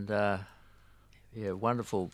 wonderful,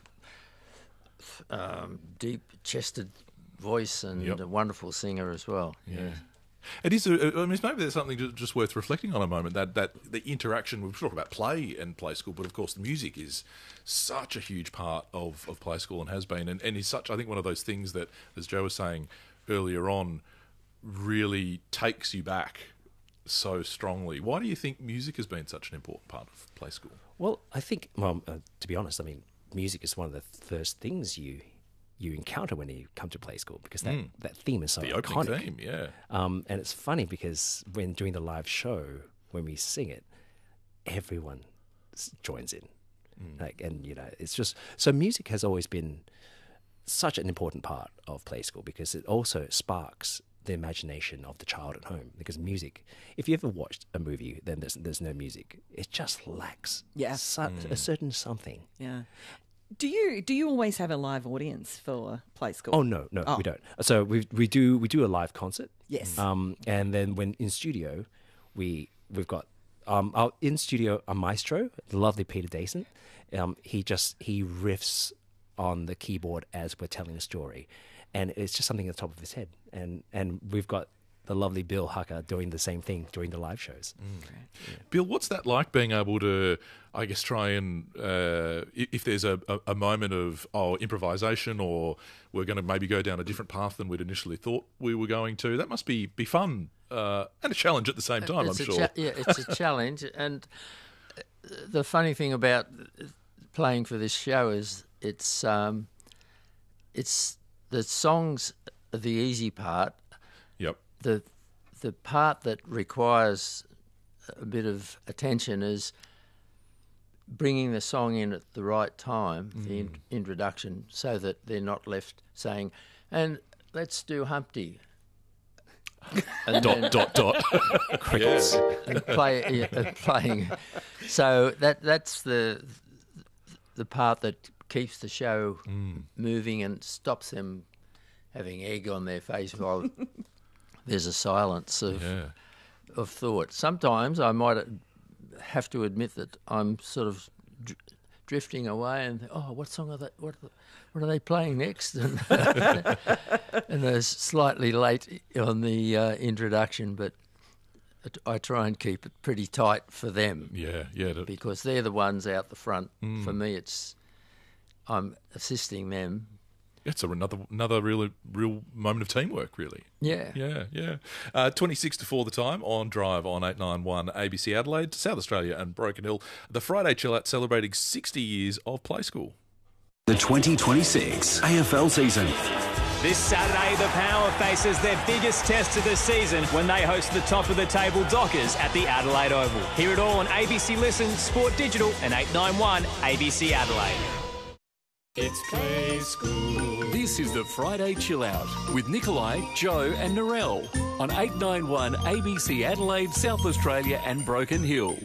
deep-chested voice and a wonderful singer as well. Yeah. It is. Maybe there's something just worth reflecting on a moment. That the interaction. We've talked about play and play school, but of course the music is such a huge part of play school and has been, and is such. I think one of those things that, as Joe was saying earlier on, really takes you back so strongly. Why do you think music has been such an important part of play school? Well, I think, to be honest, I mean, music is one of the first things you encounter when you come to play school, because that theme is so the iconic. opening theme, yeah. And it's funny because when doing the live show, when we sing it, everyone joins in. It's just so music has always been such an important part of play school, because it also sparks the imagination of the child at home. Because music, if you ever watched a movie, then there's no music. It just lacks a certain something. Yeah. Do you always have a live audience for play school? Oh no, we don't. So we do a live concert. Yes. And then when in studio, we've got our in studio a maestro, the lovely Peter Dason. He riffs on the keyboard as we're telling a story, and it's just something at the top of his head. And we've got the lovely Bill Hucker doing the same thing during the live shows. Bill, what's that like, being able to, I guess, try and, if there's a moment of improvisation, or we're going to maybe go down a different path than we'd initially thought we were going to, that must be fun and a challenge at the same time, I'm sure. It's a challenge. And the funny thing about playing for this show is it's the songs are the easy part. Yep. The part that requires a bit of attention is bringing the song in at the right time, the introduction, so that they're not left saying, "And let's do Humpty." And dot. Crickets. And playing. So that's the part that keeps the show moving and stops them having egg on their face while there's a silence of thought. Sometimes I might have to admit that I'm sort of drifting away and think, what song are they? What are they playing next? And they're slightly late on the introduction, but I try and keep it pretty tight for them. Yeah. Because they're the ones out the front. For me, I'm assisting them. It's another real moment of teamwork, really. Yeah. 26-4 the time on Drive on 891 ABC Adelaide, South Australia and Broken Hill. The Friday Chill Out celebrating 60 years of play school. The 2026 AFL season. This Saturday, the Power faces their biggest test of the season when they host the top-of-the-table Dockers at the Adelaide Oval. Hear it all on ABC Listen, Sport Digital and 891 ABC Adelaide. It's Play School. This is the Friday Chill Out with Nikolai, Joe and Narelle on 891 ABC Adelaide, South Australia and Broken Hill.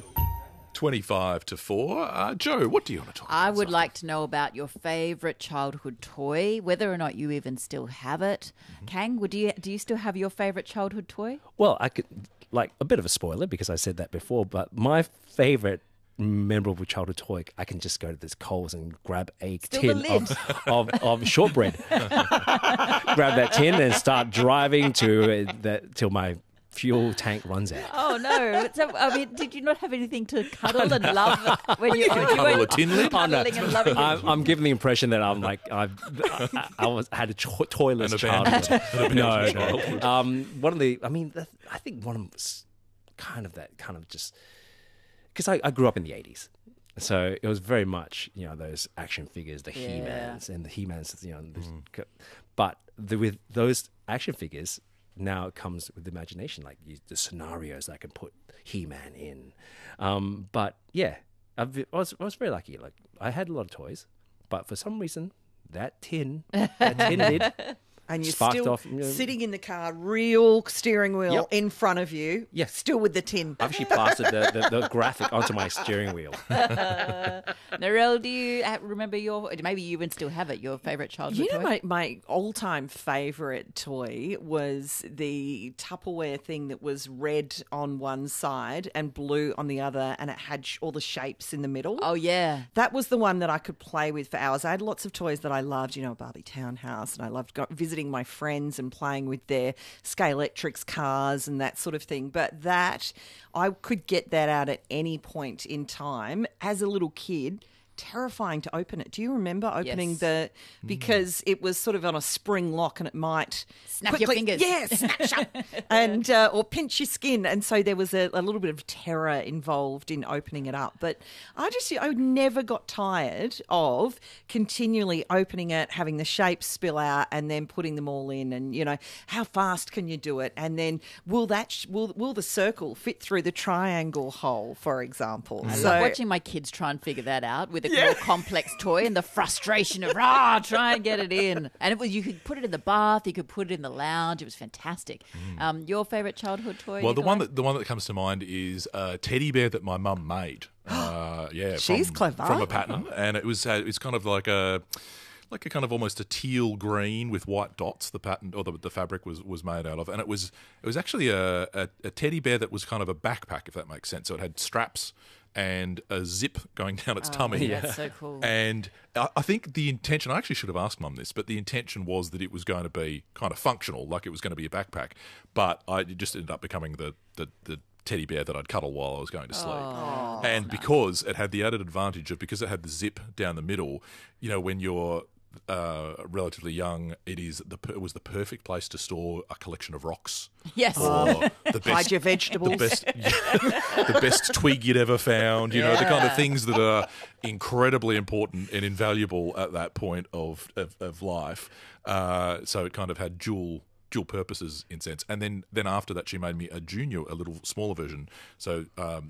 25-4. Joe, what do you want to talk about? I would like to know about your favourite childhood toy, whether or not you even still have it. Kang, do you still have your favourite childhood toy? Well, I could, like, a bit of a spoiler because I said that before, but my favourite memorable childhood toy, I can just go to this Coles and grab a tin of shortbread. Grab that tin and start driving till my fuel tank runs out. Oh no! So, I mean, did you not have anything to cuddle and love when you cuddle a tin lid? Cuddling and loving it? I'm giving the impression that I'm like I had a toyless childhood. No. One of the, I think one of them was kind of just. Because I grew up in the 80s. So it was very much, those action figures, the He-Mans and the He-Mans, but with those action figures, now it comes with the imagination, like the scenarios I can put He-Man in. But yeah, I was very lucky. Like, I had a lot of toys, but for some reason, that tin lid, And you're Sparked still off, you know. sitting in the car, real steering wheel Yep. in front of you, Yes. still with the tin. I've actually plastered the graphic onto my steering wheel. Narelle, do you remember maybe you even still have it, your favourite childhood You know, toy? my all-time favourite toy was the Tupperware thing that was red on one side and blue on the other, and it had all the shapes in the middle. Oh, yeah. That was the one that I could play with for hours. I had lots of toys that I loved, a Barbie townhouse, and I loved visiting my friends and playing with their Scalextrics cars and that sort of thing. But that, I could get that out at any point in time as a little kid. Terrifying to open it. Do you remember opening Yes. because it was sort of on a spring lock and it might Snap your fingers. Yeah, snap shut, and or pinch your skin. And so there was a little bit of terror involved in opening it up. But I never got tired of continually opening it, having the shapes spill out, and then putting them all in. And how fast can you do it? And then will the circle fit through the triangle hole, for example? I love watching my kids try and figure that out with a more complex toy and the frustration of try and get it in. And you could put it in the bath, you could put it in the lounge. It was fantastic. Your favourite childhood toy? Well, the Nikolai? one that comes to mind is a teddy bear that my mum made. She's clever. From a pattern, and it was kind of like a kind of almost a teal green with white dots. The pattern or the fabric was made out of, and it was actually a teddy bear that was kind of a backpack, if that makes sense. So it had straps and a zip going down its tummy. That's so cool. And I think the intention, I actually should have asked Mum this, but the intention was that it was going to be kind of functional, like it was going to be a backpack. But it just ended up becoming the teddy bear that I'd cuddle while I was going to sleep. And because it had the added advantage of, because it had the zip down the middle, when you're relatively young, it was the perfect place to store a collection of rocks. Yes. Or Hide your vegetables. The best twig you'd ever found, the kind of things that are incredibly important and invaluable at that point of life. So it kind of had dual purposes in sense. And then after that, she made me a little smaller version. So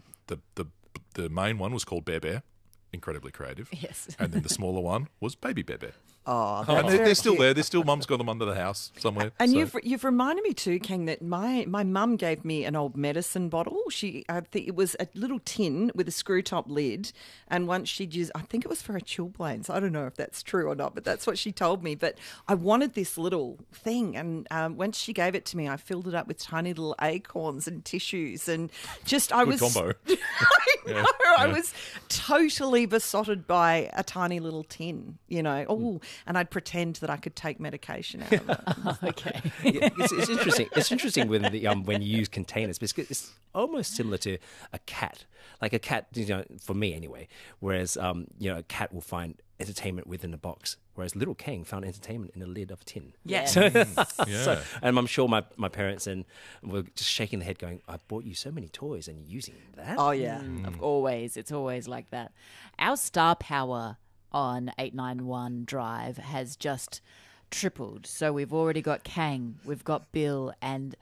the main one was called Bear Bear. Incredibly creative. Yes. And then the smaller one was Baby Bear Bear. Oh, And they're still there. They're still, Mum's got them under the house somewhere. And so. you've reminded me too, Kang, that my mum gave me an old medicine bottle. I think it was a little tin with a screw top lid, and once she'd used, I think it was for her chilblains. I don't know if that's true or not, but that's what she told me. But I wanted this little thing, and once she gave it to me, I filled it up with tiny little acorns and tissues, and just Good combo. I know. I was totally besotted by a tiny little tin, and I'd pretend that I could take medication out of it. Okay. Yeah, it's interesting. It's interesting when you use containers, because it's almost similar to a cat. Like a cat, for me anyway. Whereas, a cat will find entertainment within a box, whereas little Kang found entertainment in a lid of a tin. Yeah. So, and I'm sure my parents were just shaking their head, going, "I bought you so many toys, and you're using that." Oh yeah. It's always like that. Our star power on 891 Drive has just tripled. So we've already got Kang, we've got Bill, and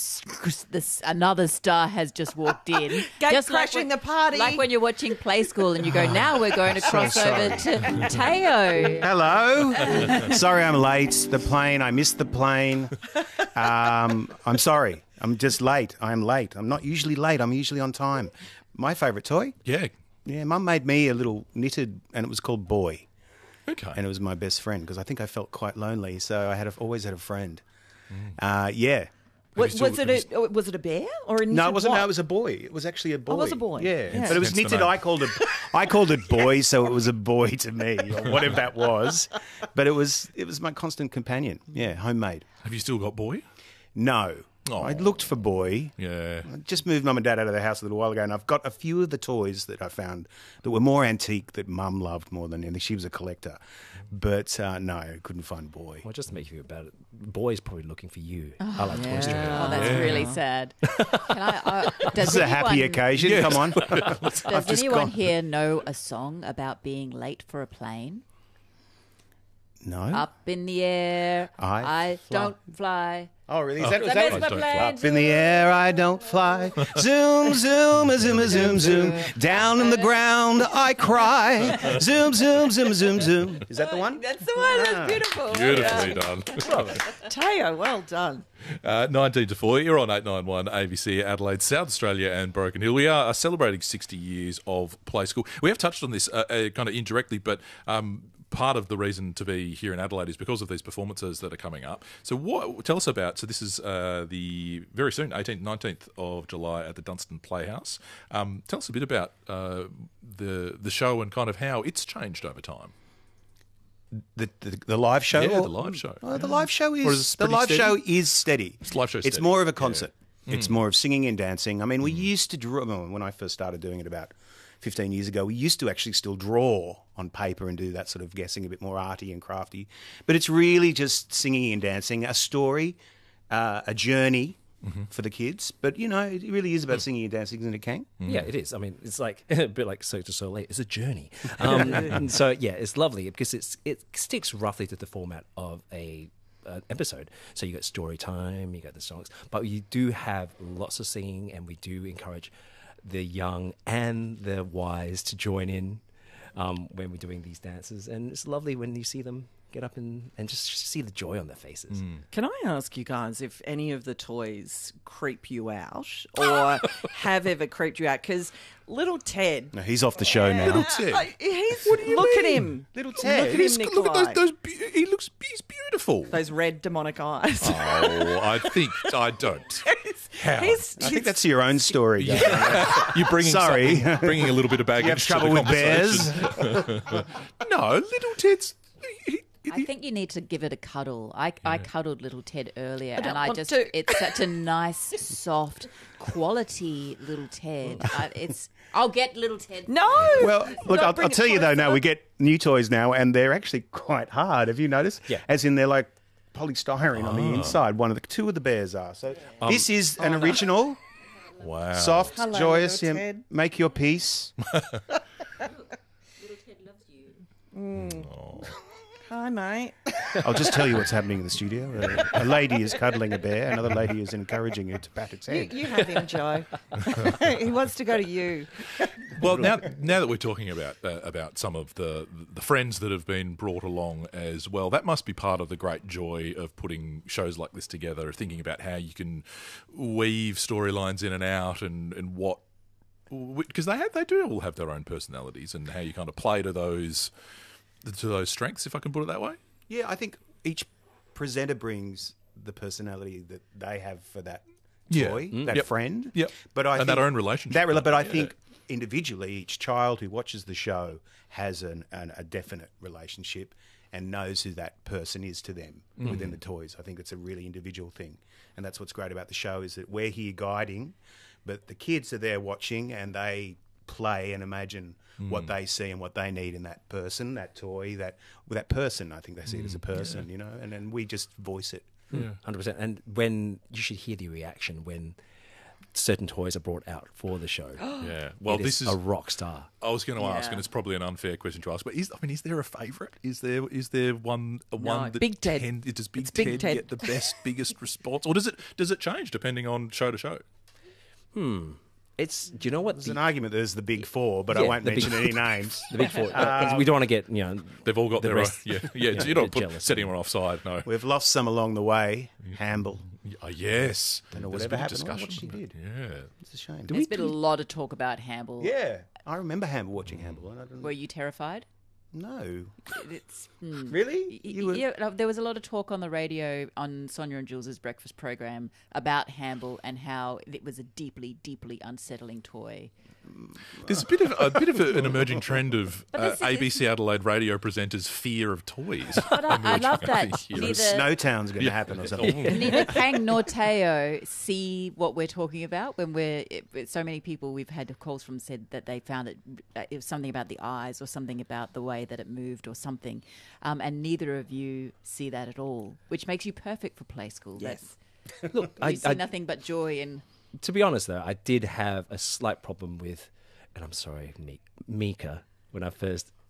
another star has just walked in. Just crashing the party. Like when you're watching Play School and you go, now we're going to cross over to Teo. Hello. Sorry I'm late. I missed the plane. I'm sorry. I'm just late. I'm late. I'm not usually late. I'm usually on time. My favourite toy? Yeah. Yeah, Mum made me a little knitted, and it was called Boy. Okay. And it was my best friend, because I think I felt quite lonely, so I always had a friend. Yeah. Was it a bear or a knitted No, it wasn't. what? No, it was a boy. It was actually a boy. Oh, it was a boy. Yeah, Yeah. but it was Hence the knitted. name. I called it Boy, so it was a boy to me, or whatever that was. But it was my constant companion. Yeah, homemade. Have you still got Boy? No, Oh. I looked for Boy. Yeah. I just moved Mum and Dad out of the house a little while ago, and I've got a few of the toys that I found that were more antique that Mum loved more than anything. She was a collector. But no, I couldn't find Boy. Well, just to make you feel about it, Boy's probably looking for you. I like Toy Story. Oh, that's really sad. This is a happy occasion. Come on. Does anyone here know a song about being late for a plane? No. Up in the air, I don't fly. Oh, really? Is The that best one? my plane Up in the air, I don't fly. Zoom, zoom, a zoom, a zoom, zoom. Down in the ground, I cry. Zoom, zoom, zoom, zoom, zoom. Is that the one? That's the one. That's beautiful. Beautifully done. Teo, well done. 19 to 4, you're on 891 ABC Adelaide, South Australia and Broken Hill. We are celebrating 60 years of Play School. We have touched on this kind of indirectly, but part of the reason to be here in Adelaide is because of these performances that are coming up. So tell us about, so this is the very soon, 18th, 19th of July at the Dunstan Playhouse. Tell us a bit about the show and kind of how it's changed over time. The live show? Yeah, the live show. The live show Or is is it the pretty live steady? show is steady. It's live show It's steady. more of a concert. Yeah. It's more of singing and dancing. I mean, we used to draw when I first started doing it about 15 years ago. We used to actually still draw on paper and do that sort of guessing, a bit more arty and crafty. But it's really just singing and dancing, a story, a journey for the kids. But you know, it really is about singing and dancing, isn't it, Kang? Yeah, it is. I mean, it's like a bit like Cirque du Soleil. It's a journey. So yeah, it's lovely because it sticks roughly to the format of an episode. So you got story time, you got the songs, but you do have lots of singing, and we do encourage the young and the wise to join in when we're doing these dances, and it's lovely when you see them get up and just see the joy on their faces. Can I ask you guys if any of the toys creep you out or have ever creeped you out? Because little Ted, No, he's off the show now. Ted. look at him. Little Look Ted. at him, Look Nikolai. at he's beautiful. Those red demonic eyes. Oh, I don't. How? I think that's your own story. Guys. You're bringing Sorry. bringing a little bit of baggage. You have to trouble the with bears? conversation. No, little Ted's. I think you need to give it a cuddle. I cuddled little Ted earlier, don't and I want just to. it's such a nice, soft, quality little Ted. I'll get little Ted. No. Well, look, Not I'll bring it tell you though. Now closer. we get new toys now, and they're actually quite hard. Have you noticed? Yeah. As in, they're like polystyrene on the inside. Two of the bears are. So this is an original, Wow. soft, Hello, joyous. little Yeah, Ted. make your peace. Little Ted loves you. Hi, mate. I'll just tell you what's happening in the studio. A lady is cuddling a bear. Another lady is encouraging her to pat its head. You have him, Joe. He wants to go to you. Well, now that we're talking about some of the friends that have been brought along as well, that must be part of the great joy of putting shows like this together. Thinking about how you can weave storylines in and out, and what, because they do all have their own personalities, and how you kind of play to those strengths, if I can put it that way. Yeah, I think each presenter brings the personality that they have for that Yeah. toy, that Yep. friend. Yep. But I And think that own relationship. But I Yeah. think individually, each child who watches the show has a definite relationship and knows who that person is to them within the toys. I think it's a really individual thing, and that's what's great about the show is that we're here guiding, but the kids are there watching and they play and imagine what they see and what they need in that person, that toy, that person. I think they see it as a person, you know, and then we just voice it. 100%. And when you should hear the reaction when certain toys are brought out for the show. Yeah. Well, It this is a rock star. I was going to ask, Yeah. and it's probably an unfair question to ask, but is there a favourite? Is there one that Big Ted. Does Big It's Big Ted Ted. get the biggest response, or does it change depending on show to show? It's, do you know what? There's an argument there's the big four, but I Yeah, won't the big- mention any names. The big four. 'Cause we don't want to get, They've all got the their own. rest- Yeah. Yeah, You're not get jealous. setting them offside. No. We've lost some along the way. Hamble. Oh, yes. Don't know There's a whatever bit of happened. Oh, what discussion she about- did. Yeah. It's a shame. There's been a lot of talk about Hamble. Yeah, I remember Hamble watching Hamble. And I don't Were you terrified? No. It's Really? You were... yeah. There was a lot of talk on the radio on Sonia and Jules's breakfast program about Hamble and how it was a deeply, deeply unsettling toy. There's a bit of an emerging trend of ABC Adelaide radio presenters' fear of toys. But I love that neither Snowtown's going to happen or something. neither Kang nor Teo see what we're talking about when so many people we've had calls from said that they found it was something about the eyes or something about the way that it moved or something, and neither of you see that at all, which makes you perfect for Play School. Yes. Look, You see nothing but joy and to be honest, though, I did have a slight problem with, and I'm sorry, Mika, when I first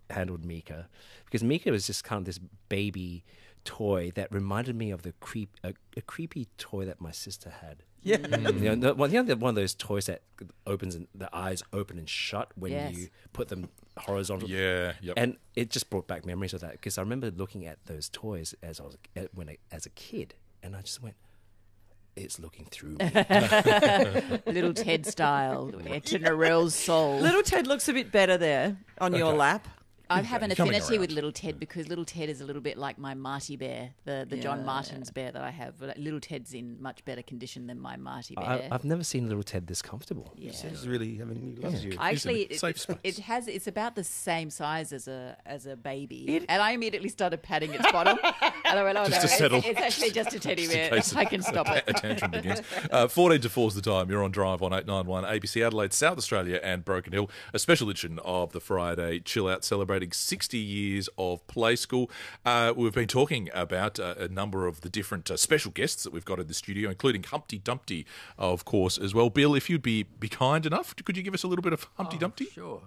handled Mika, because Mika was just kind of this baby toy that reminded me of a creepy toy that my sister had. Yeah. One of those toys that opens and the eyes open and shut when you put them horizontal. Yeah, yep. And it just brought back memories of that, because I remember looking at those toys as a kid, and I just went, it's looking through me. Little Ted style, to Narelle's soul. Little Ted looks a bit better there on your lap. I have an Coming affinity with around. Little Ted because Little Ted is a little bit like my Marty bear, the John Martin's bear that I have. But Little Ted's in much better condition than my Marty bear. I've never seen Little Ted this comfortable. Yeah. He's really, he loves you. Actually, He's in a safe space. it's about the same size as a baby, and I immediately started patting its bottom, and I went, "Oh Just no, to settle. it's actually just a teddy bear. case I can stop it." A tantrum begins. 14 to 4 is the time. You're on Drive on 891 ABC Adelaide, South Australia and Broken Hill. A special edition of the Friday Chill Out celebrating 60 years of Play School. We've been talking about a number of the different special guests that we've got in the studio, including Humpty Dumpty, of course, as well. Bill, if you'd be kind enough, could you give us a little bit of Humpty Dumpty? Sure.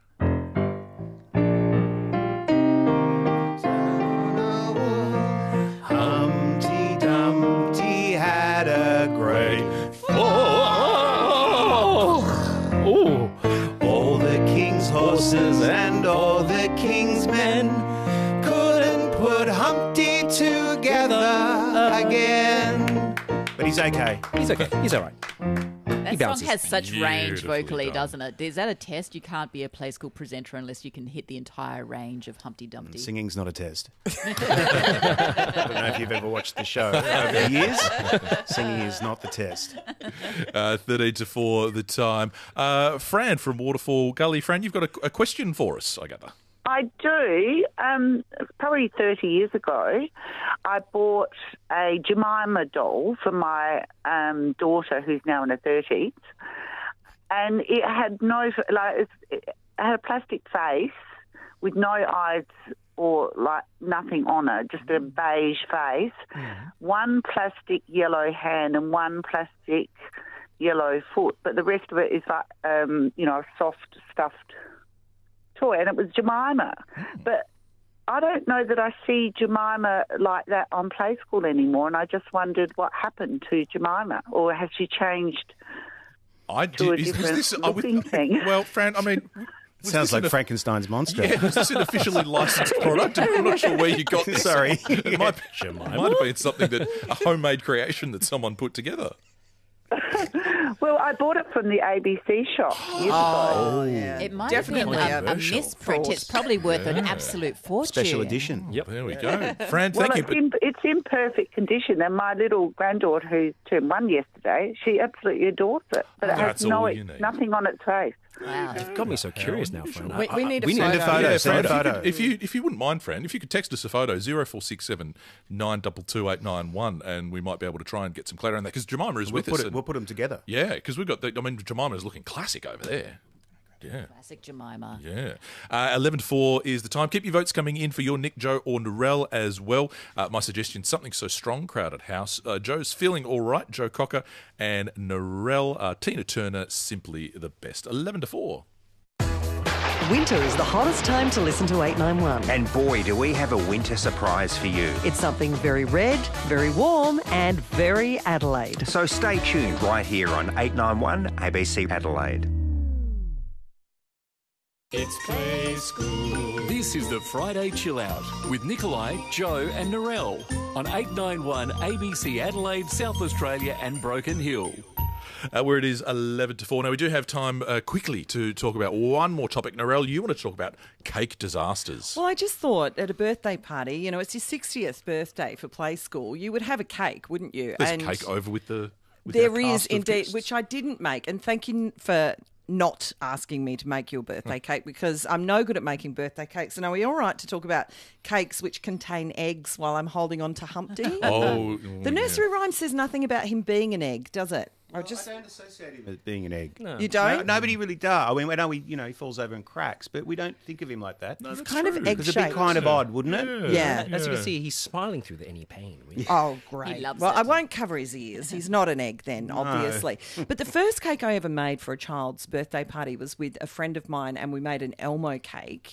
Humpty Dumpty had a great fall. All the king's horses and all the king's men couldn't put Humpty together again. But he's okay. He's okay. He's all right. That song has such range Beautifully vocally, done. doesn't it? Is that a test? You can't be a Play School presenter unless you can hit the entire range of Humpty Dumpty. Singing's not a test. I don't know if you've ever watched the show over the years. Singing is not the test. 13 to 4 the time. Fran from Waterfall Gully. Fran, you've got a question for us, I gather. I do. Probably 30 years ago, I bought a Jemima doll for my daughter, who's now in her 30s, and it had it had a plastic face with no eyes or nothing on it, just a beige face, one plastic yellow hand and one plastic yellow foot, but the rest of it is a soft stuffed toy, and it was Jemima. But I don't know that I see Jemima like that on Play School anymore, and I just wondered what happened to Jemima, or has she changed to a different looking thing? Well, Fran, I mean... Sounds like Frankenstein's monster. Yeah, was this an officially licensed product? I'm not sure where you got this. Sorry. It might have been something a homemade creation that someone put together. Well, I bought it from the ABC shop years ago. Yeah. It might Definitely have been a controversial. misprint. It's probably worth an absolute fortune. Special edition. Yep. There we go. Fran, Well, thank you. it's in perfect condition, and my little granddaughter, who turned 1 yesterday, she absolutely adores it. But it That's has all you need. nothing on its face. Wow. You've got me so curious now, Fran. We need a We need photo. a photo. Yeah, Send Fran, a photo. if you wouldn't mind, Fran, if you could text us a photo, 0467 922 891, and we might be able to try and get some clarity on that, because Jemima is with us. We'll put them together. Yeah, because we've got Jemima is looking classic over there. Yeah. Classic Jemima. Yeah. 11 to 4 is the time. Keep your votes coming in for your Nick, Joe or Narelle as well. My suggestion, something so strong, Crowded House. Joe's Feeling All Right, Joe Cocker, and Narelle, Tina Turner, Simply the Best. 11 to 4. Winter is the hottest time to listen to 891. And boy, do we have a winter surprise for you. It's something very red, very warm, and very Adelaide. So stay tuned right here on 891 ABC Adelaide. It's Play School. This is the Friday Chill Out with Nikolai, Joe and Narelle on 891 ABC Adelaide, South Australia and Broken Hill. Where it is 11 to 4. Now, we do have time quickly to talk about one more topic. Narelle, you want to talk about cake disasters. Well, I just thought at a birthday party, it's your 60th birthday for Play School, you would have a cake, wouldn't you? There's cake over with the... There is indeed, which I didn't make. And thank you for not asking me to make your birthday cake, because I'm no good at making birthday cakes. And are we all right to talk about cakes which contain eggs while I'm holding on to Humpty? The nursery rhyme says nothing about him being an egg, does it? I don't associate him as being an egg. No. You don't? No, nobody really does. I mean, I know he falls over and cracks, but we don't think of him like that. No, It's that's kind of true. egg-shaped. It's a bit kind of odd, wouldn't it? Yeah. As you can see, he's smiling through any pain. Oh, great. He loves well, it. I won't cover his ears. He's not an egg then, obviously. But the first cake I ever made for a child's birthday party was with a friend of mine, and we made an Elmo cake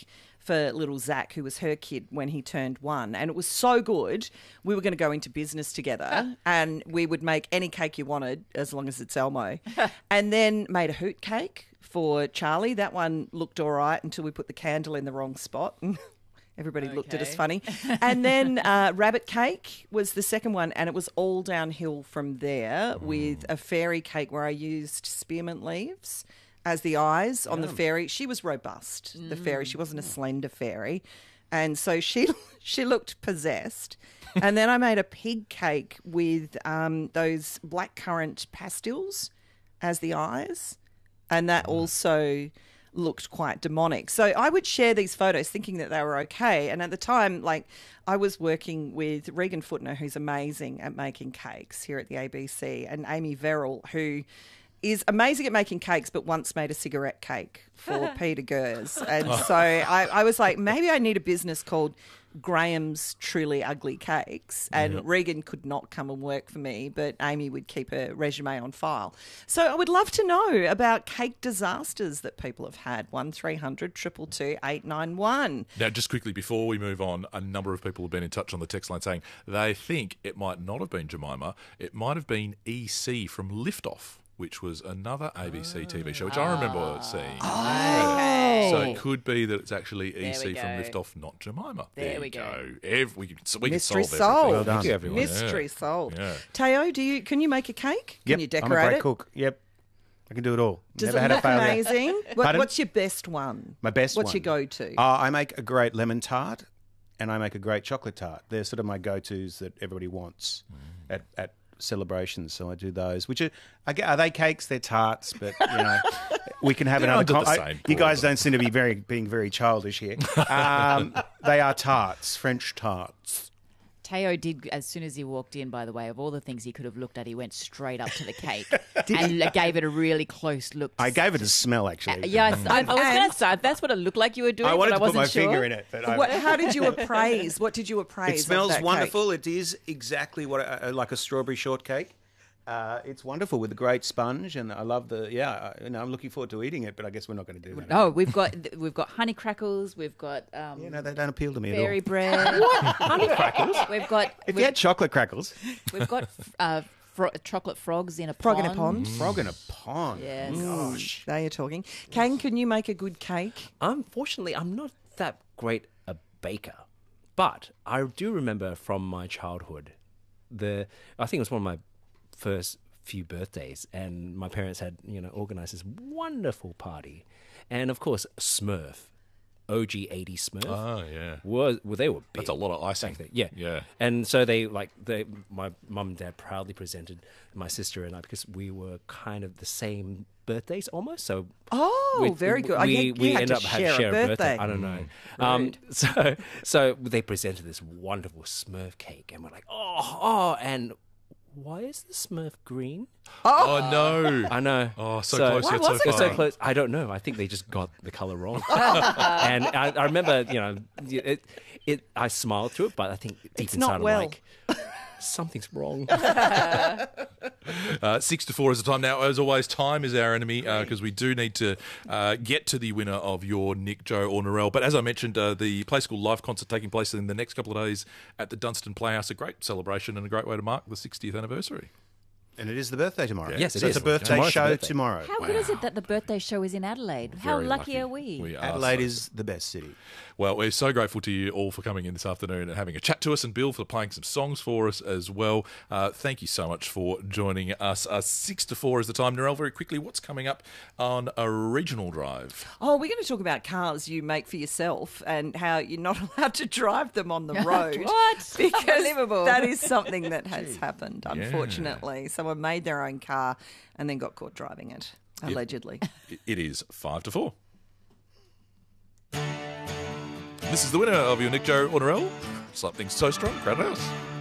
for little Zach, who was her kid when he turned 1. And it was so good, we were going to go into business together and we would make any cake you wanted as long as it's Elmo. And then made a hoot cake for Charlie. That one looked all right until we put the candle in the wrong spot. Everybody looked at us funny. And then rabbit cake was the second one, and it was all downhill from there with a fairy cake where I used spearmint leaves as the eyes on the fairy. She was robust, the fairy. She wasn't a slender fairy. And so she looked possessed. And then I made a pig cake with those blackcurrant pastils as the eyes. And that also looked quite demonic. So I would share these photos thinking that they were okay. And at the time, like, I was working with Regan Footner, who's amazing at making cakes here at the ABC, and Amy Verrill, who is amazing at making cakes, but once made a cigarette cake for Peter Gers. And so I was like, maybe I need a business called Graham's Truly Ugly Cakes. And Regan could not come and work for me, but Amy would keep a resume on file. So I would love to know about cake disasters that people have had. 1300 222 891. Now, just quickly before we move on, a number of people have been in touch on the text line saying they think it might not have been Jemima. It might have been EC from Liftoff, which was another ABC TV show, which I remember seeing. Okay. So it could be that it's actually There EC we from go. Liftoff, not Jemima. There we go. We can Mystery solve solved. everything. Well done. Thank you, everyone. Mystery solved. Yeah. Teo, can you make a cake? Can you decorate I'm a great it? cook. Yep. I can do it all. Does Never it had a look failure. amazing? Pardon? What's your best one? My best What's one? your go-to? I make a great lemon tart and I make a great chocolate tart. They're sort of my go-tos that everybody wants at celebrations. So I do those, which are they cakes? They're tarts, but we can have They're another. under the same You guys border. don't seem to be being very childish here. They are tarts, French tarts. Teo did, as soon as he walked in, by the way, of all the things he could have looked at, he went straight up to the cake and gave it a really close look. I gave it a smell, actually. Yeah, I was going to say, that's what it looked like you were doing, I wanted but I to put wasn't my sure. finger in it, but How did you appraise? What did you appraise? It smells of that wonderful. It is exactly what like a strawberry shortcake. It's wonderful with a great sponge, and I love I'm looking forward to eating it, but I guess we're not going to do that. No, we've got honey crackles, we've got No, they don't appeal to me fairy at all. bread. What? Honey crackles? We've got If you had chocolate crackles, we've got chocolate frogs in a Frog pond. in a pond. frog in a pond. Yes. Gosh. Now you're talking. Kang, can you make a good cake? Unfortunately, I'm not that great a baker, but I do remember from my childhood, I think it was one of my first few birthdays, and my parents had organised this wonderful party, and of course Smurf, OG 80s Smurf. Oh, yeah. They were big. That's a lot of icing. back then. Yeah. Yeah. And so my mum and dad proudly presented my sister and I, because we were kind of the same birthdays almost. So very good. Oh, We you had ended to up having share a birthday. I don't know. So they presented this wonderful Smurf cake, and we're like, and why is the Smurf green? Oh, no. I know. Oh, so close yet so It's far. so close. I don't know. I think they just got the color wrong. And I remember, I smiled through it, but I think deep It's inside not I'm well. like, something's wrong. 6 to 4 is the time now. As always, time is our enemy because we do need to get to the winner of your Nick, Joe, or Narelle. But as I mentioned, the Play School live concert taking place in the next couple of days at the Dunstan Playhouse. A great celebration and a great way to mark the 60th anniversary. And it is the birthday tomorrow. Yeah. Yes, it so is. It's a birthday Tomorrow's the show birthday. tomorrow. How good is it that the birthday show is in Adelaide? How Very lucky are we? We are Adelaide so- is the best city. Well, we're so grateful to you all for coming in this afternoon and having a chat to us, and Bill for playing some songs for us as well. Thank you so much for joining us. 6 to 4 is the time. Narelle, very quickly, what's coming up on a regional drive? Oh, we're going to talk about cars you make for yourself and how you're not allowed to drive them on the road. What? Because Unbelievable. that is something that has happened, unfortunately. Someone made their own car and then got caught driving it, allegedly. It is 5 to 4. This is the winner of your Nick, Joe, or Narelle. Something so strong, Crowd House.